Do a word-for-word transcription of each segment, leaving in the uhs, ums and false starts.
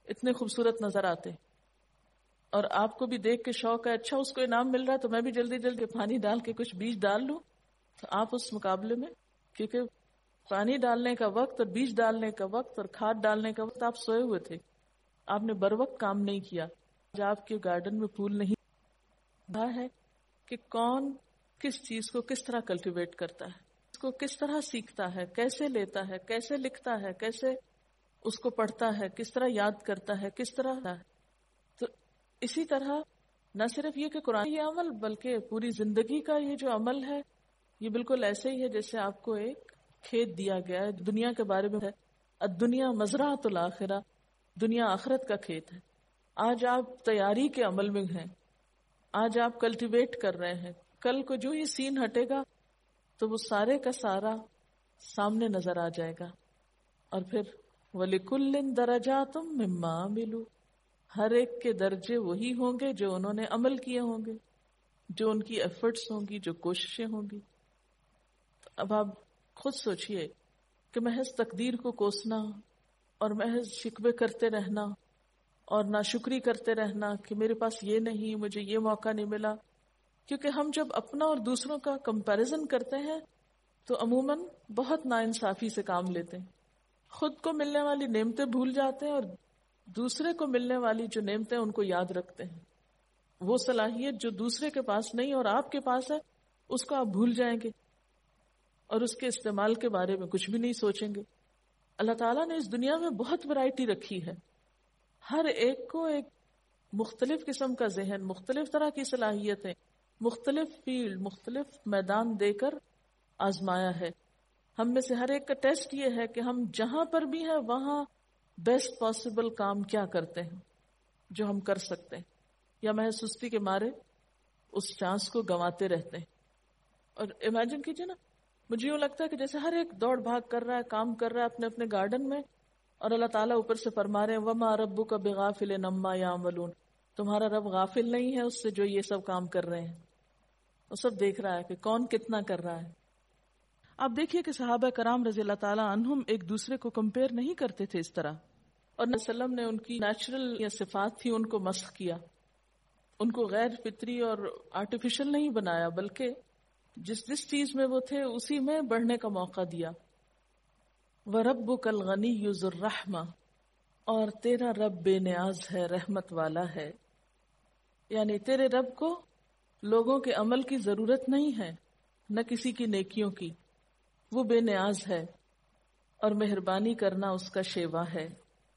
اتنے خوبصورت نظر آتے، اور آپ کو بھی دیکھ کے شوق ہے اچھا اس کو انعام مل رہا ہے تو میں بھی جلدی جلدی پانی ڈال کے کچھ بیج ڈال لوں، تو آپ اس مقابلے میں، کیونکہ پانی ڈالنے کا وقت اور بیج ڈالنے کا وقت اور کھاد ڈالنے کا وقت آپ سوئے ہوئے تھے، آپ نے بر وقت کام نہیں کیا. آج آپ کے گارڈن میں پھول نہیں رہا ہے کہ کون کس چیز کو کس طرح کلٹیویٹ کرتا ہے، اس کو کس طرح سیکھتا ہے، کیسے لیتا ہے، کیسے لکھتا ہے، کیسے اس کو پڑھتا ہے، کس طرح یاد کرتا ہے، کس طرح ہے. تو اسی طرح نہ صرف یہ کہ قرآن یہ عمل، بلکہ پوری زندگی کا یہ جو عمل ہے یہ بالکل ایسے ہی ہے جیسے آپ کو ایک کھیت دیا گیا ہے. دنیا کے بارے میں ہے الدنیا مزرعۃ الآخرہ، دنیا آخرت کا کھیت ہے. آج آپ تیاری کے عمل میں ہیں، آج آپ کلٹیویٹ کر رہے ہیں، کل کو جو ہی سین ہٹے گا تو وہ سارے کا سارا سامنے نظر آ جائے گا. اور پھر وَلِكُلٍّ دَرَجَاتٌ مِّمَّا عَمِلُوا، ہر ایک کے درجے وہی ہوں گے جو انہوں نے عمل کیے ہوں گے، جو ان کی ایفرٹس ہوں گی، جو کوششیں ہوں گی. اب آپ خود سوچئے کہ محض تقدیر کو کوسنا اور محض شکوے کرتے رہنا اور ناشکری کرتے رہنا کہ میرے پاس یہ نہیں، مجھے یہ موقع نہیں ملا. کیونکہ ہم جب اپنا اور دوسروں کا کمپیریزن کرتے ہیں تو عموماً بہت ناانصافی سے کام لیتے ہیں، خود کو ملنے والی نعمتیں بھول جاتے ہیں اور دوسرے کو ملنے والی جو نعمتیں ان کو یاد رکھتے ہیں. وہ صلاحیت جو دوسرے کے پاس نہیں اور آپ کے پاس ہے اس کو آپ بھول جائیں گے اور اس کے استعمال کے بارے میں کچھ بھی نہیں سوچیں گے. اللہ تعالیٰ نے اس دنیا میں بہت ورائٹی رکھی ہے، ہر ایک کو ایک مختلف قسم کا ذہن، مختلف طرح کی صلاحیتیں، مختلف فیلڈ، مختلف میدان دے کر آزمایا ہے. ہم میں سے ہر ایک کا ٹیسٹ یہ ہے کہ ہم جہاں پر بھی ہیں وہاں بیسٹ پاسبل کام کیا کرتے ہیں جو ہم کر سکتے ہیں، یا محض سستی کے مارے اس چانس کو گنواتے رہتے ہیں. اور امیجن کیجئے نا، مجھے یوں لگتا ہے کہ جیسے ہر ایک دوڑ بھاگ کر رہا ہے، کام کر رہا ہے اپنے اپنے گارڈن میں، اور اللہ تعالیٰ اوپر سے فرما رہے ہیں وَمَا رَبُّكَ بِغَافِلٍ عَمَّا يَعْمَلُونَ، تمہارا رب غافل نہیں ہے اس سے جو یہ سب کام کر رہے ہیں. وہ سب دیکھ رہا ہے کہ کون کتنا کر رہا ہے. آپ دیکھیے کہ صحابہ کرام رضی اللہ تعالیٰ عنہم ایک دوسرے کو کمپیئر نہیں کرتے تھے اس طرح، اور نبی صلی اللہ علیہ وسلم نے ان کی نیچرل یا صفات تھی ان کو مسخ کیا، ان کو غیر فطری اور آرٹیفیشل نہیں بنایا، بلکہ جس جس چیز میں وہ تھے اسی میں بڑھنے کا موقع دیا. وَرَبُّكَ الْغَنِيُّ ذُو الرَّحْمَةِ، اور تیرا رب بے نیاز ہے، رحمت والا ہے. یعنی تیرے رب کو لوگوں کے عمل کی ضرورت نہیں ہے، نہ کسی کی نیکیوں کی، وہ بے نیاز ہے اور مہربانی کرنا اس کا شیوا ہے.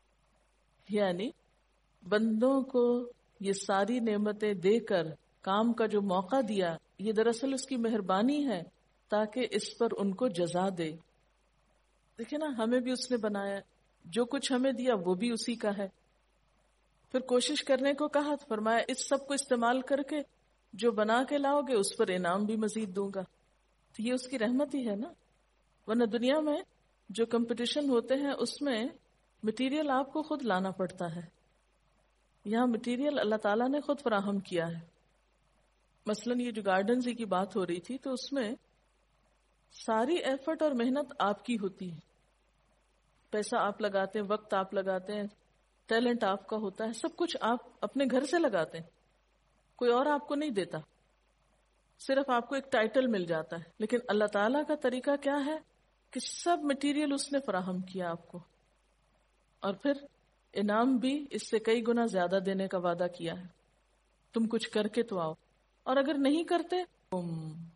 یعنی بندوں کو یہ ساری نعمتیں دے کر کام کا جو موقع دیا، یہ دراصل اس کی مہربانی ہے تاکہ اس پر ان کو جزا دے. دیکھیں نا، ہمیں بھی اس نے بنایا، جو کچھ ہمیں دیا وہ بھی اسی کا ہے. پھر کوشش کرنے کو کہا تو فرمایا اس سب کو استعمال کر کے جو بنا کے لاؤ گے اس پر انعام بھی مزید دوں گا. تو یہ اس کی رحمت ہی ہے نا. ورنہ دنیا میں جو کمپٹیشن ہوتے ہیں اس میں مٹیریل آپ کو خود لانا پڑتا ہے، یہاں مٹیریل اللہ تعالیٰ نے خود فراہم کیا ہے. مثلاً یہ جو گارڈنز کی بات ہو رہی تھی تو اس میں ساری ایفرٹ اور محنت آپ کی ہوتی ہے، پیسہ آپ لگاتے ہیں، وقت آپ لگاتے ہیں، ٹیلنٹ آپ کا ہوتا ہے، سب کچھ آپ اپنے گھر سے لگاتے ہیں، کوئی اور آپ کو نہیں دیتا، صرف آپ کو ایک ٹائٹل مل جاتا ہے. لیکن اللہ تعالیٰ کا طریقہ کیا ہے کہ سب مٹیریل اس نے فراہم کیا آپ کو، اور پھر انعام بھی اس سے کئی گنا زیادہ دینے کا وعدہ کیا ہے. تم کچھ کر کے تو آؤ، اور اگر نہیں کرتے، تم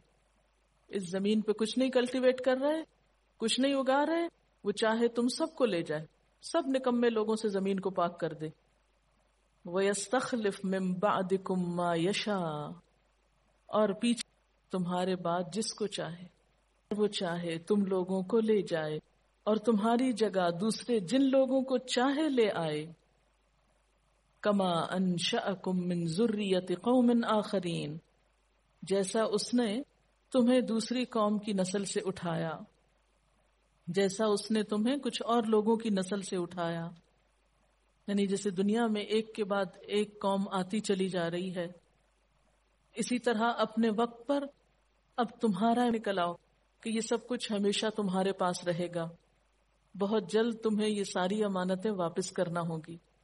اس زمین پہ کچھ نہیں کلٹیویٹ کر رہے، کچھ نہیں اگا رہے، وہ چاہے تم سب کو لے جائے، سب نکمے لوگوں سے زمین کو پاک کر دے. وَيَسْتَخْلِفْ مِن بَعْدِكُم مَّا يَشَاءُ، اور پیچھے تمہارے بعد جس کو چاہے، وہ چاہے تم لوگوں کو لے جائے اور تمہاری جگہ دوسرے جن لوگوں کو چاہے لے آئے. کما انشأکم من ذریۃ قوم آخرین، جیسا اس نے تمہیں دوسری قوم کی نسل سے اٹھایا، جیسا اس نے تمہیں کچھ اور لوگوں کی نسل سے اٹھایا. یعنی جیسے دنیا میں ایک کے بعد ایک قوم آتی چلی جا رہی ہے، اسی طرح اپنے وقت پر اب تمہارا نکل آؤ کہ یہ سب کچھ ہمیشہ تمہارے پاس رہے گا. بہت جلد تمہیں یہ ساری امانتیں واپس کرنا ہوگی.